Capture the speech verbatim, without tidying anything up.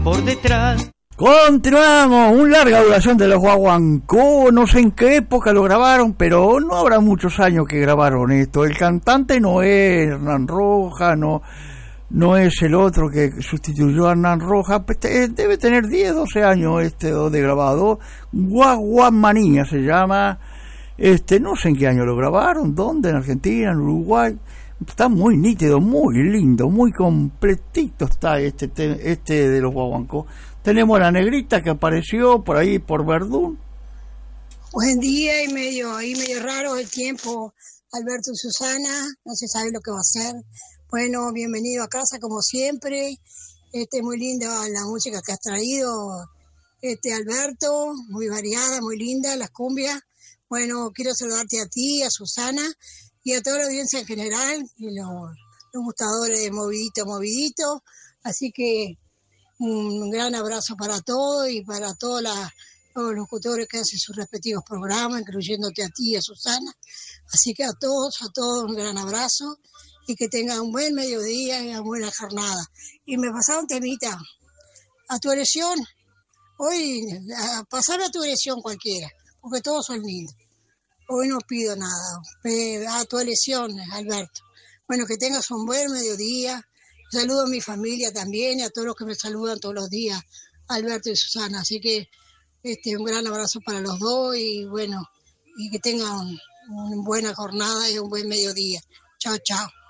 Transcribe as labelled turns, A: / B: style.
A: Por detrás.
B: Continuamos, un larga duración de los Guaguancó, no sé en qué época lo grabaron, pero no habrá muchos años que grabaron esto. El cantante no es Hernán Rojas, no, no es el otro que sustituyó a Hernán Rojas, debe tener diez, doce años este de grabado. Guaguamanía se llama, este no sé en qué año lo grabaron, dónde, en Argentina, en Uruguay. Está muy nítido, muy lindo, muy completito está este este de los Guaguancó. Tenemos a la negrita que apareció por ahí por Verdún.
C: Buen día, y medio ahí medio raro el tiempo, Alberto y Susana, no se sabe lo que va a hacer. Bueno, bienvenido a casa como siempre. Este muy linda la música que has traído, este Alberto, muy variada, muy linda, las cumbias. Bueno, quiero saludarte a ti, a Susana y a toda la audiencia en general, y los, los gustadores de Movidito, Movidito. Así que un gran abrazo para todos y para todos la, los locutores que hacen sus respectivos programas, incluyéndote a ti y a Susana. Así que a todos, a todos un gran abrazo y que tengan un buen mediodía y una buena jornada. Y me pasaba un temita. A tu elección, hoy, a, pasame a tu elección cualquiera, porque todos son lindos. Hoy no pido nada, a tu elección, Alberto. Bueno, que tengas un buen mediodía. Saludo a mi familia también y a todos los que me saludan todos los días, Alberto y Susana. Así que este un gran abrazo para los dos y bueno, y que tengan una buena jornada y un buen mediodía. Chao, chao.